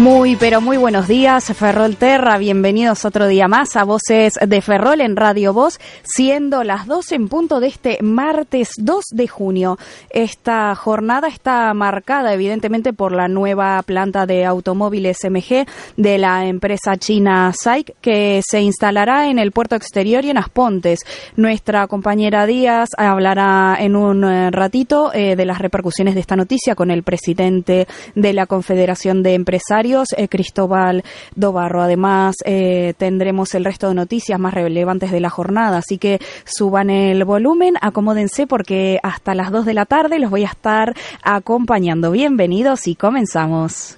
Muy, pero muy buenos días, Ferrolterra. Bienvenidos otro día más a Voces de Ferrol en Radio Voz, siendo las 12 en punto de este martes 2 de junio. Esta jornada está marcada evidentemente por la nueva planta de automóviles MG de la empresa china SAIC, que se instalará en el puerto exterior y en Aspontes. Nuestra compañera Díaz hablará en un ratito de las repercusiones de esta noticia con el presidente de la Confederación de Empresarios, Cristóbal Dobarro. Además, tendremos el resto de noticias más relevantes de la jornada, así que suban el volumen, acomódense porque hasta las 2 de la tarde los voy a estar acompañando. Bienvenidos y comenzamos.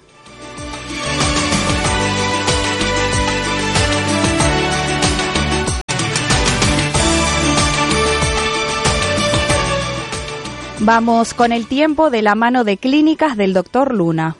Vamos con el tiempo de la mano de Clínicas del Dr. Luna.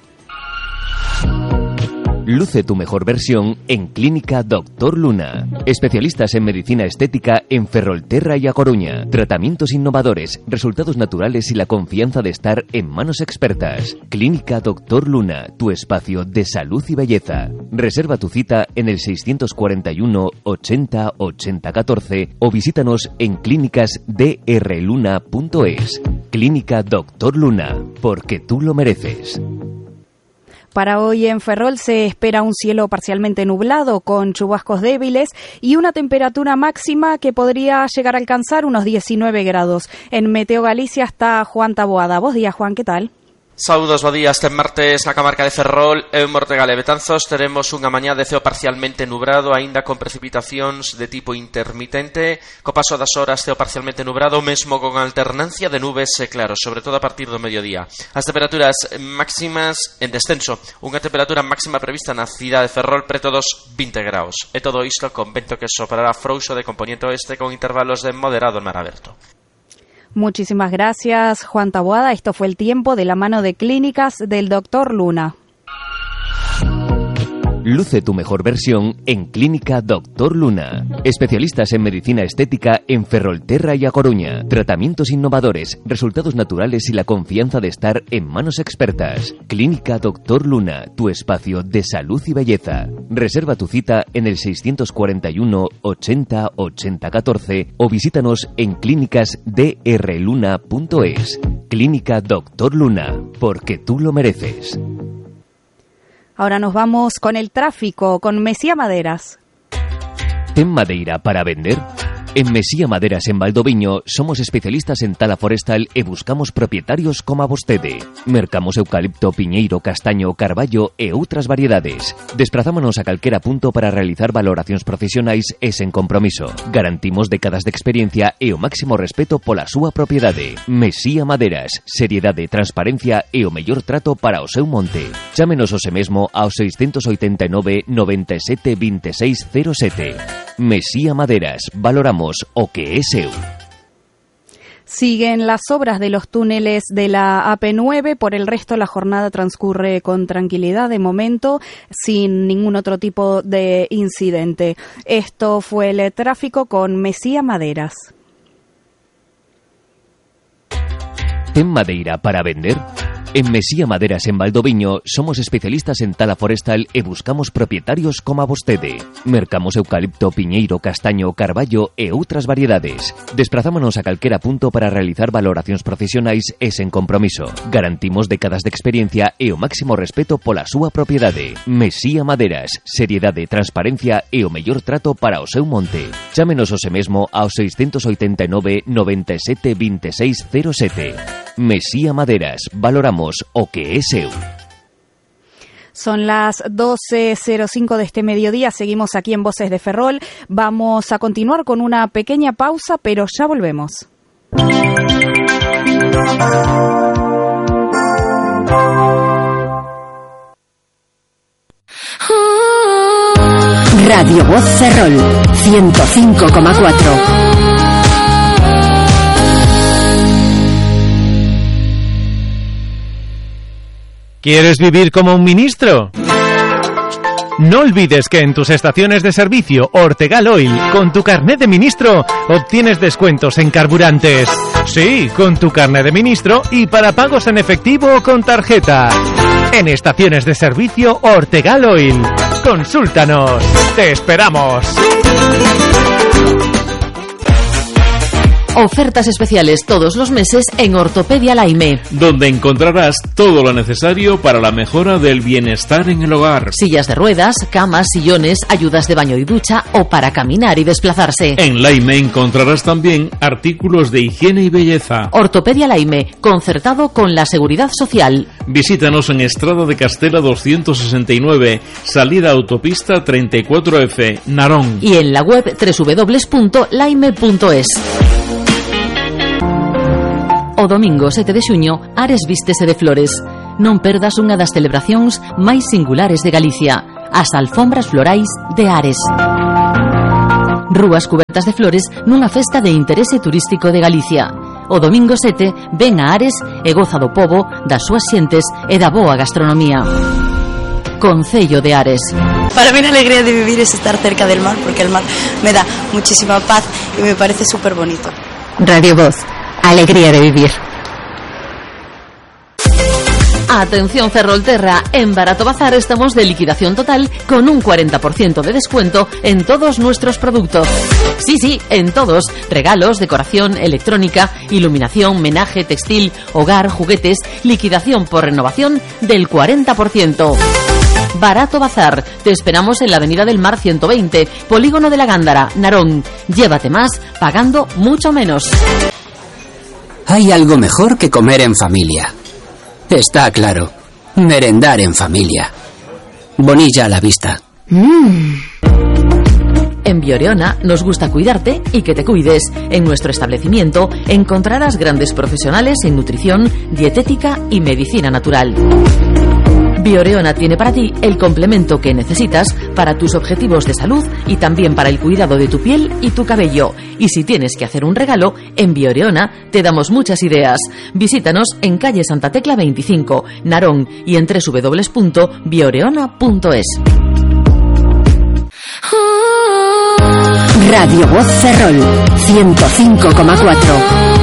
Luce tu mejor versión en Clínica Dr. Luna. Especialistas en medicina estética en Ferrolterra y A Coruña. Tratamientos innovadores, resultados naturales y la confianza de estar en manos expertas. Clínica Dr. Luna, tu espacio de salud y belleza. Reserva tu cita en el 641 80 80 14 o visítanos en clínicasdrluna.es. Clínica Dr. Luna, porque tú lo mereces. Para hoy en Ferrol se espera un cielo parcialmente nublado con chubascos débiles y una temperatura máxima que podría llegar a alcanzar unos 19 grados. En Meteo Galicia está Juan Taboada. Bos días, Juan, ¿qué tal? Saúdos, bo día. Este martes na comarca de Ferrol e en Mortegal e Betanzos teremos unha mañá de ceo parcialmente nubrado, aínda con precipitacións de tipo intermitente. Co paso das horas, ceo parcialmente nubrado, mesmo con alternancia de nubes e claros, sobre todo a partir do mediodía. As temperaturas máximas en descenso, unha temperatura máxima prevista na cidade de Ferrol preto dos 20 graus. E todo isto con vento que soprará frouxo de componente oeste con intervalos de moderado en mar aberto. Muchísimas gracias, Juan Taboada. Esto fue el tiempo de la mano de Clínicas del Dr. Luna. Luce tu mejor versión en Clínica Dr. Luna. Especialistas en medicina estética en Ferrolterra y A Coruña. Tratamientos innovadores, resultados naturales y la confianza de estar en manos expertas. Clínica Dr. Luna, tu espacio de salud y belleza. Reserva tu cita en el 641 80 80 14 o visítanos en clínicasdrluna.es. Clínica Dr. Luna, porque tú lo mereces. Ahora nos vamos con el tráfico, con Mesía Maderas. ¿Ten madeira para vender? En Mesía Maderas en Valdoviño somos especialistas en tala forestal e buscamos propietarios como a vostede. Mercamos eucalipto, piñeiro, castaño, carballo e outras variedades. Desprazámonos a calquera punto para realizar valoracións profesionais e sen compromiso. Garantimos décadas de experiencia e o máximo respeto pola súa propiedade. Mesía Maderas, seriedade, transparencia e o mellor trato para o seu monte. Chámenos hoxe mesmo ao 689 97 26 07. Mesía Maderas, valoramos o que é seu. Siguen las obras de los túneles de la AP9, por el resto la jornada transcurre con tranquilidad de momento, sin ningún otro tipo de incidente. Esto fue el tráfico con Mesía Maderas. ¿Ten madeira para vender? En Mesía Maderas en Valdoviño somos especialistas en tala forestal e buscamos propietarios como a vostede. Mercamos eucalipto, piñeiro, castaño, carballo e outras variedades. Desprazámonos a calquera punto para realizar valoracións profesionais e sen compromiso. Garantimos décadas de experiencia e o máximo respeto pola súa propiedade. Mesía Maderas, seriedade, transparencia e o mellor trato para o seu monte. Chámenos hoxe mesmo ao 689 97 26 07. Mesía Maderas, valoramos o que é seu. Son las 12:05 de este mediodía, seguimos aquí en Voces de Ferrol. Vamos a continuar con una pequeña pausa, pero ya volvemos. Radio Voz Ferrol 105,4. ¿Quieres vivir como un ministro? No olvides que en tus estaciones de servicio Ortegal Oil, con tu carnet de ministro, obtienes descuentos en carburantes. Sí, con tu carnet de ministro y para pagos en efectivo o con tarjeta. En estaciones de servicio Ortegal Oil. Consúltanos. ¡Te esperamos! Ofertas especiales todos los meses en Ortopedia Laime, donde encontrarás todo lo necesario para la mejora del bienestar en el hogar. Sillas de ruedas, camas, sillones, ayudas de baño y ducha o para caminar y desplazarse. En Laime encontrarás también artículos de higiene y belleza. Ortopedia Laime, concertado con la Seguridad Social. Visítanos en Estrada de Castela 269, salida autopista 34F, Narón. Y en la web www.laime.es. O domingo 7 de xuño, Ares vístese de flores. Non perdas unha das celebracións máis singulares de Galicia, as alfombras florais de Ares. Rúas cubertas de flores nunha festa de interese turístico de Galicia. O domingo 7, ven a Ares e goza do pobo, das súas xentes e da boa gastronomía. Concello de Ares. Para mí la alegría de vivir es estar cerca del mar, porque el mar me da muchísima paz y me parece súper bonito. Radio Voz. Alegría de vivir. Atención Ferrolterra, en Barato Bazar estamos de liquidación total con un 40% de descuento en todos nuestros productos. Sí, en todos. Regalos, decoración, electrónica, iluminación, menaje, textil, hogar, juguetes, liquidación por renovación del 40%. Barato Bazar, te esperamos en la Avenida del Mar 120, Polígono de la Gándara, Narón. Llévate más pagando mucho menos. Hay algo mejor que comer en familia. Está claro. Merendar en familia. Bonilla a la vista. En Bioreona nos gusta cuidarte y que te cuides. En nuestro establecimiento encontrarás grandes profesionales en nutrición, dietética y medicina natural. Bioreona tiene para ti el complemento que necesitas para tus objetivos de salud y también para el cuidado de tu piel y tu cabello. Y si tienes que hacer un regalo, en Bioreona te damos muchas ideas. Visítanos en calle Santa Tecla 25, Narón, y en www.bioreona.es. Radio Voz Ferrol 105,4.